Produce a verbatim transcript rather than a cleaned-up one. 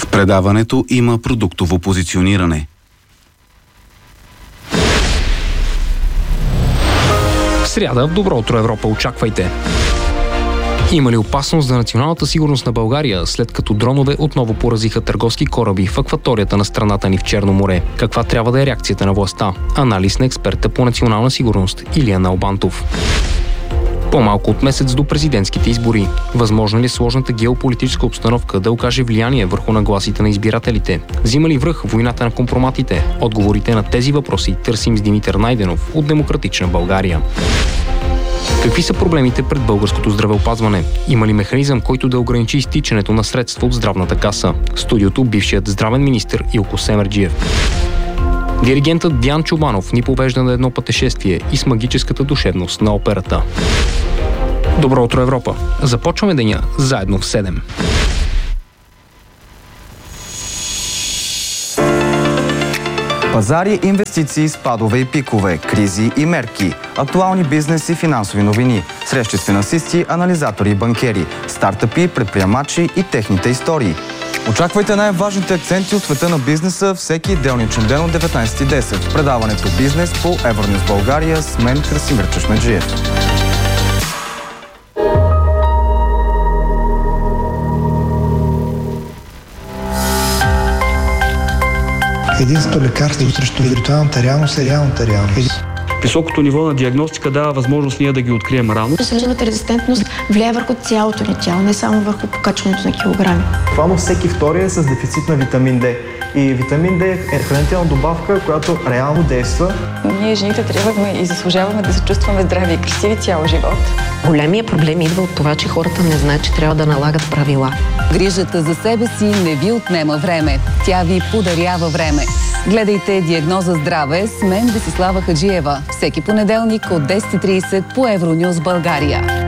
Предаването има продуктово позициониране. В сряда в Добро утро Европа очаквайте. Има ли опасност за националната сигурност на България, след като дронове отново поразиха търговски кораби в акваторията на страната ни в Черно море? Каква трябва да е реакцията на властта? Анализ на експерта по национална сигурност Илия Налбантов. По-малко от месец до президентските избори. Възможно ли е сложната геополитическа обстановка да окаже влияние върху нагласите на избирателите? Взима ли връх войната на компроматите? Отговорите на тези въпроси търсим с Димитър Найденов от Демократична България. Какви са проблемите пред българското здравеопазване? Има ли механизъм, който да ограничи изтичането на средства от здравната каса? В студиото бившият здравен министър Илко Семерджиев. Диригентът Диан Чубанов ни повежда на едно пътешествие и с магическата душевност на операта. Добро утро, Европа! Започваме деня заедно в седем. Пазари, инвестиции, спадове и пикове, кризи и мерки, актуални бизнес и финансови новини, срещи с финансисти, анализатори и банкери, стартъпи, предприемачи и техните истории. Очаквайте най-важните акценти от света на бизнеса всеки делничен ден от деветнайсет и десет в предаването Бизнес по Евронюс България с мен Красимир Чешмеджиев. Единството лекарство срещу виртуалната реалност е реалната реалност. Високото ниво на диагностика дава възможност ние да ги открием рано. Сърдечната резистентност влияе върху цялото ни тяло, не само върху покачването на килограми. Буквално всеки втори е с дефицит на витамин Д. И витамин Д е хранителна добавка, която реално действа. Ние, жените, трябваме и заслужаваме да се чувстваме здрави и красиви цял живот. Големия проблем идва от това, че хората не знаят, че трябва да налагат правила. Грижата за себе си не ви отнема време. Тя ви подарява време. Гледайте Диагноза здраве с мен Десислава Хаджиева. Всеки понеделник от десет и трийсет по Евронюс България.